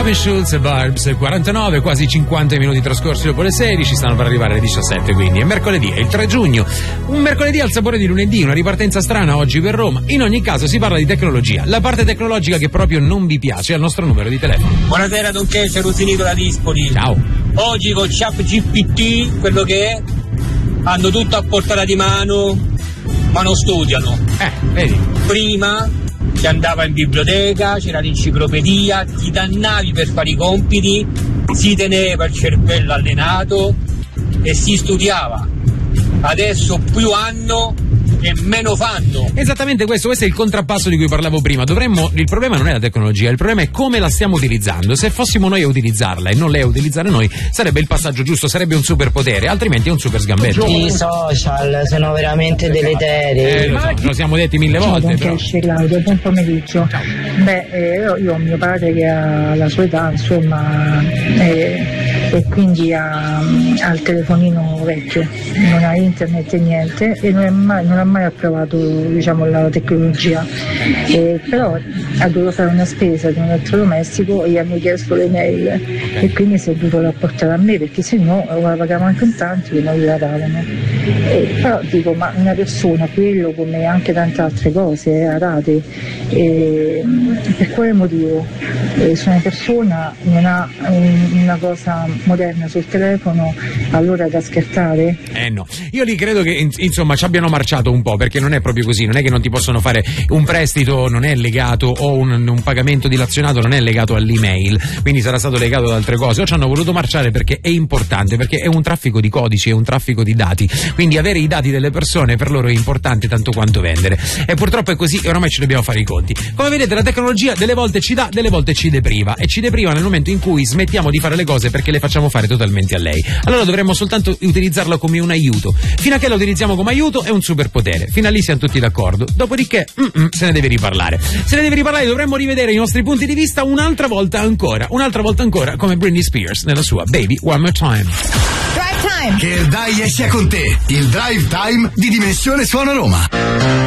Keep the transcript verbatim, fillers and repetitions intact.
Robin Schulz e Barbs, quarantanove, quasi cinquanta minuti trascorsi dopo le sedici, stanno per arrivare alle diciassette, quindi è mercoledì, è il tre giugno, un mercoledì al sapore di lunedì, una ripartenza strana oggi per Roma. In ogni caso si parla di tecnologia, la parte tecnologica che proprio non vi piace è il nostro numero di telefono. Buonasera Don Chester, Rosinito da Dispoli. Ciao. Oggi con ChatGPT, quello che è, hanno tutto a portata di mano, ma non studiano. Eh, vedi. Prima si andava in biblioteca, c'era l'enciclopedia, ti dannavi per fare i compiti, si teneva il cervello allenato e si studiava. Adesso più hanno e meno fanno. Esattamente questo, questo è il contrappasso di cui parlavo prima. Dovremmo, il problema non è la tecnologia, il problema è come la stiamo utilizzando. Se fossimo noi a utilizzarla e non lei a utilizzare noi, sarebbe il passaggio giusto, sarebbe un superpotere, altrimenti è un super sgambetto. I social sono veramente deleteri. Eh, lo so, lo siamo detti mille Ciao, volte. Don Però. Pesce, Claudio, buon pomeriggio. Ciao. Beh, eh, io, io ho mio padre che ha la sua età, insomma, eh, e quindi ha, ha il telefonino vecchio, non ha internet e niente, e non, è mai, non ha mai approvato, diciamo, la tecnologia, eh, però ha dovuto fare una spesa di un elettrodomestico e gli hanno chiesto le mail, e quindi si è dovuto rapportare a me, perché se no la pagavamo in contanti e non gliela davano. Eh, però dico, ma una persona, quello come anche tante altre cose, eh, a rate, eh, per quale motivo? Eh, se una persona non ha un, una cosa moderna sul telefono, allora da scherzare? Eh no, io lì credo che insomma ci abbiano marciato un po', perché non è proprio così, non è che non ti possono fare un prestito, non è legato, o un, un pagamento dilazionato non è legato all'email, quindi sarà stato legato ad altre cose, o ci hanno voluto marciare perché è importante, perché è un traffico di codici, è un traffico di dati, quindi avere i dati delle persone per loro è importante tanto quanto vendere, e purtroppo è così e oramai ci dobbiamo fare i conti. Come vedete la tecnologia delle volte ci dà, delle volte ci depriva, e ci depriva nel momento in cui smettiamo di fare le cose perché le facciamo fare totalmente a lei. Allora dovremmo soltanto utilizzarla come un aiuto. Fino a che la utilizziamo come aiuto è un superpotere, fino a lì siamo tutti d'accordo, dopodiché mm-mm, se ne deve riparlare. Se ne deve riparlare, dovremmo rivedere i nostri punti di vista un'altra volta ancora, un'altra volta ancora, come Britney Spears nella sua Baby One More Time. Drive Time! Che il dai esce con te, il Drive Time di Dimensione Suono Roma.